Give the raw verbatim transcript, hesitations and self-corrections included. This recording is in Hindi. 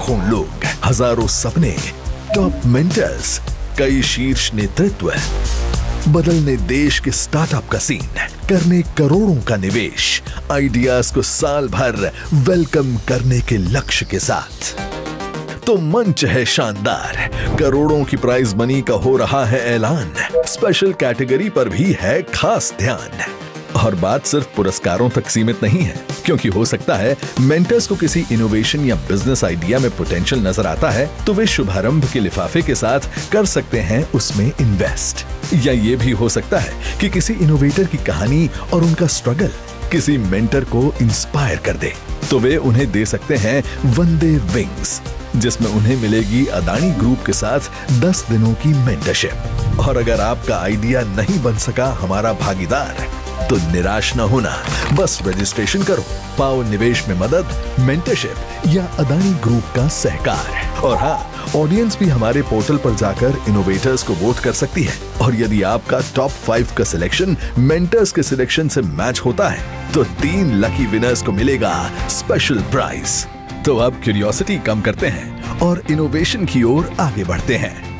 लाखों लोग, हजारों सपने, टॉप मेंटर्स, कई शीर्ष नेतृत्व, बदलने देश के स्टार्टअप का सीन, करने करोड़ों का निवेश, आइडियाज को साल भर वेलकम करने के लक्ष्य के साथ। तो मंच है शानदार, करोड़ों की प्राइज मनी का हो रहा है ऐलान, स्पेशल कैटेगरी पर भी है खास ध्यान। और बात सिर्फ पुरस्कारों तक सीमित नहीं है, क्योंकि हो सकता है मेंटर्स को किसी इनोवेशन या बिजनेस आइडिया में पोटेंशियल नजर आता है, तो वे शुभारंभ के लिफाफे के साथ कर सकते हैं उसमें इन्वेस्ट। या ये भी हो सकता है कि किसी इनोवेटर की कहानी और उनका स्ट्रगल किसी मेंटर को इंस्पायर कर दे, तो वे उन्हें दे सकते हैं वंदे विंग्स, जिसमें उन्हें मिलेगी अदानी ग्रुप के साथ दस दिनों की मेंटरशिप। और अगर आपका आइडिया नहीं बन सका हमारा भागीदार, तो निराश न होना, बस रजिस्ट्रेशन करो, पाओ निवेश में मदद, मेंटरशिप या अदानी ग्रुप का सहकार। और हाँ, ऑडियंस भी हमारे पोर्टल पर जाकर इनोवेटर्स को वोट कर सकती है, और यदि आपका टॉप फाइव का सिलेक्शन मेंटर्स के सिलेक्शन से मैच होता है, तो तीन लकी विनर्स को मिलेगा स्पेशल प्राइज। तो अब क्यूरियोसिटी कम करते हैं और इनोवेशन की ओर आगे बढ़ते हैं।